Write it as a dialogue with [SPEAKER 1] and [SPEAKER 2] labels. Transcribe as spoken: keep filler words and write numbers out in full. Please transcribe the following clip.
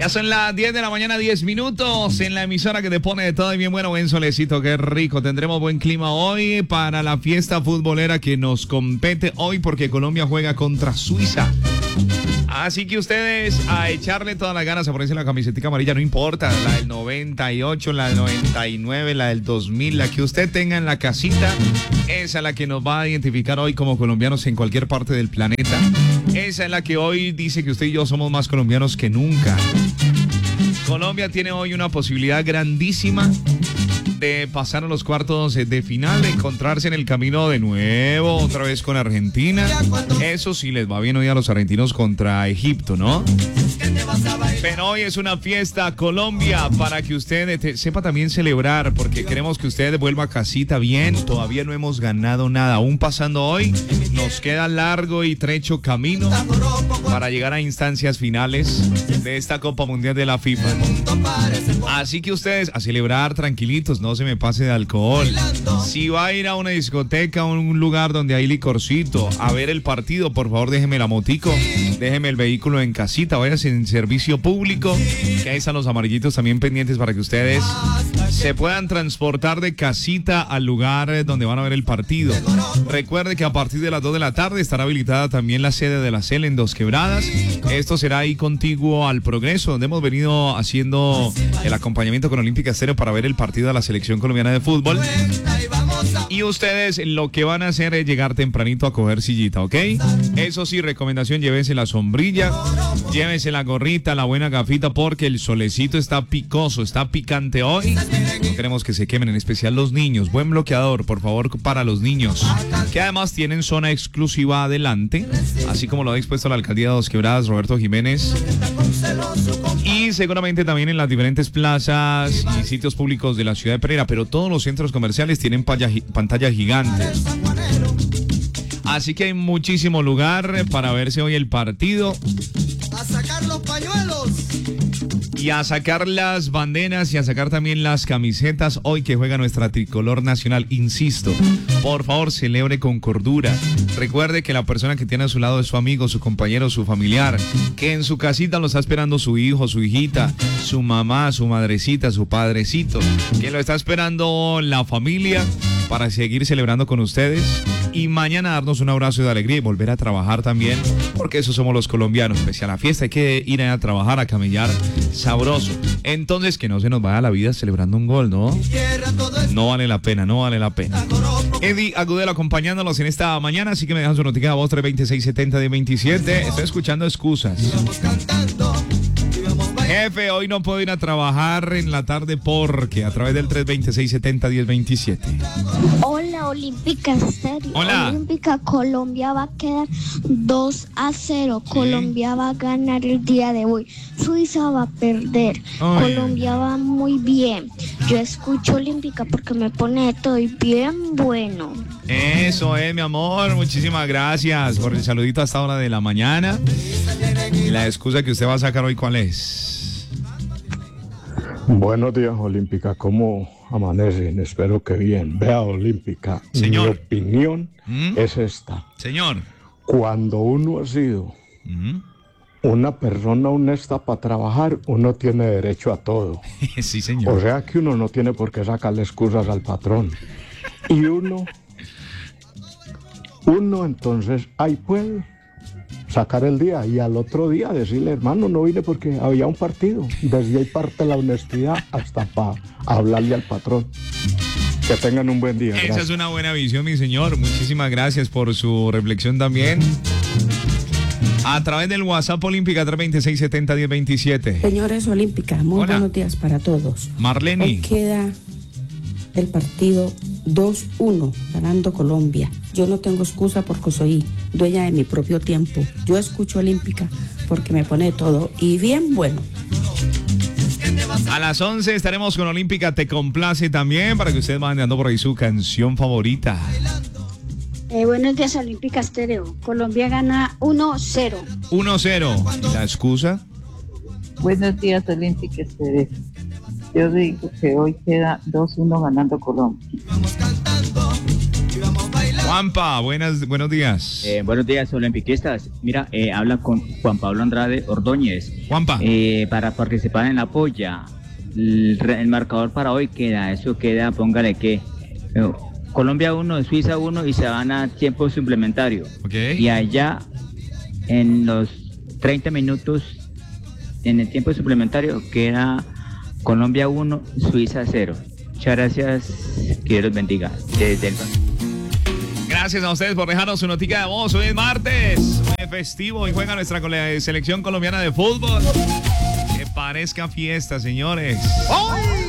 [SPEAKER 1] Ya son las diez de la mañana, diez minutos, en la emisora que te pone de todo y bien bueno, buen solecito, qué rico. Tendremos buen clima hoy para la fiesta futbolera que nos compete hoy porque Colombia juega contra Suiza. Así que ustedes a echarle todas las ganas a ponerse la camiseta amarilla, no importa, la del noventa y ocho, la del noventa y nueve, la del dos mil, la que usted tenga en la casita, esa es la que nos va a identificar hoy como colombianos en cualquier parte del planeta. Esa es la que hoy dice que usted y yo somos más colombianos que nunca. Colombia tiene hoy una posibilidad grandísima de pasar a los cuartos de final, de encontrarse en el camino de nuevo, otra vez con Argentina. Eso sí les va bien hoy a los argentinos contra Egipto, ¿no? Pero hoy es una fiesta, Colombia, para que usted te, sepa también celebrar, porque queremos que usted vuelva a casita bien. Todavía no hemos ganado nada. Aún pasando hoy, nos queda largo y trecho camino para llegar a instancias finales de esta Copa Mundial de la FIFA. Así que ustedes a celebrar tranquilitos, no se me pase de alcohol. Si va a ir a una discoteca, a un lugar donde hay licorcito, a ver el partido, por favor déjeme la motico, déjeme el vehículo en casita, váyase en servicio público, que ahí están los amarillitos también pendientes para que ustedes se puedan transportar de casita al lugar donde van a ver el partido. Recuerde que a partir de las dos de la tarde estará habilitada también la sede de la C E L en Dos Quebradas. Esto será ahí contiguo al Progreso, donde hemos venido haciendo el acompañamiento con Olímpica Estéreo para ver el partido de la selección colombiana de fútbol. Y ustedes lo que van a hacer es llegar tempranito a coger sillita, ¿ok? Eso sí, recomendación, llévense la sombrilla, llévense la gorrita, la buena gafita, porque el solecito está picoso, está picante hoy. No queremos que se quemen, en especial los niños. Buen bloqueador, por favor, para los niños, que además tienen zona exclusiva adelante, así como lo ha dispuesto la alcaldía de Dos Quebradas, Roberto Jiménez. Y seguramente también en las diferentes plazas y sitios públicos de la ciudad de Pereira, pero todos los centros comerciales tienen pantallas gigantes. Así que hay muchísimo lugar para verse hoy el partido.
[SPEAKER 2] A sacar los pañuelos.
[SPEAKER 1] Y a sacar las banderas y a sacar también las camisetas hoy que juega nuestra tricolor nacional. Insisto, por favor, celebre con cordura. Recuerde que la persona que tiene a su lado es su amigo, su compañero, su familiar, que en su casita lo está esperando su hijo, su hijita, su mamá, su madrecita, su padrecito, que lo está esperando la familia para seguir celebrando con ustedes y mañana darnos un abrazo de alegría y volver a trabajar también, porque eso somos los colombianos. Pese a la fiesta hay que ir a trabajar, a camellar sabroso. Entonces que no se nos vaya la vida celebrando un gol, ¿no? No vale la pena, no vale la pena. Eddie Agudelo acompañándonos en esta mañana, así que me dejan su noticia a voz tres dos seis siete cero, diez veintisiete. Estoy escuchando excusas. Jefe, hoy no puedo ir a trabajar en la tarde porque a través del tres dos seis siete cero, diez veintisiete.
[SPEAKER 3] Hola, Olímpica Estéreo.
[SPEAKER 1] Hola.
[SPEAKER 3] Olímpica, Colombia va a quedar dos a cero. Sí. Colombia va a ganar el día de hoy. Suiza va a perder. Ay. Colombia va muy bien. Yo escucho Olímpica porque me pone de todo y bien bueno.
[SPEAKER 1] Eso es, mi amor. Muchísimas gracias por el saludito a esta hora de la mañana. Y la excusa que usted va a sacar hoy, ¿cuál es?
[SPEAKER 4] Buenos días, Olímpica. ¿Cómo amanecen? Espero que bien. Vea, Olímpica,
[SPEAKER 1] Señor.
[SPEAKER 4] Mi opinión ¿Mm? es esta.
[SPEAKER 1] Señor.
[SPEAKER 4] Cuando uno ha sido ¿Mm? una persona honesta para trabajar, uno tiene derecho a todo.
[SPEAKER 1] Sí, señor.
[SPEAKER 4] O sea que uno no tiene por qué sacarle excusas al patrón. Y uno, uno entonces, ahí puede sacar el día y al otro día decirle, hermano, no vine porque había un partido. Desde ahí parte la honestidad hasta para hablarle al patrón. Que tengan un buen día.
[SPEAKER 1] Esa
[SPEAKER 4] gracias.
[SPEAKER 1] Es una buena visión, mi señor. Muchísimas gracias por su reflexión también. A través del WhatsApp Olímpica tres dos seis siete cero, diez veintisiete.
[SPEAKER 5] Señores Olímpica, muy
[SPEAKER 1] Hola.
[SPEAKER 5] Buenos días para todos.
[SPEAKER 1] Marleni.
[SPEAKER 5] Hoy queda el partido dos uno ganando Colombia. Yo no tengo excusa porque soy dueña de mi propio tiempo. Yo escucho Olímpica porque me pone todo y bien bueno.
[SPEAKER 1] A las once estaremos con Olímpica Te Complace también para que ustedes vayan dando por ahí su canción favorita.
[SPEAKER 6] Eh, buenos días, Olímpica Estéreo. Colombia gana uno cero.
[SPEAKER 1] uno cero. ¿La excusa?
[SPEAKER 7] Buenos días, Olímpica Estéreo. Yo digo que hoy queda dos uno ganando Colombia.
[SPEAKER 1] Juanpa, buenas, buenos días.
[SPEAKER 8] Eh, buenos días, olimpiquistas. Mira, eh, habla con Juan Pablo Andrade Ordóñez.
[SPEAKER 1] Juanpa.
[SPEAKER 8] Eh, para participar en la polla, el, el marcador para hoy queda, eso queda, póngale que eh, Colombia uno, Suiza uno y se van a tiempo suplementario.
[SPEAKER 1] Okay.
[SPEAKER 8] Y allá, en los treinta minutos, en el tiempo suplementario, queda Colombia uno, Suiza cero. Muchas gracias, que Dios los bendiga. Desde el...
[SPEAKER 1] Gracias a ustedes por dejarnos su notica de voz. Hoy es martes, hoy es festivo y juega nuestra cole- selección colombiana de fútbol. Que parezca fiesta, señores. ¡Hoy!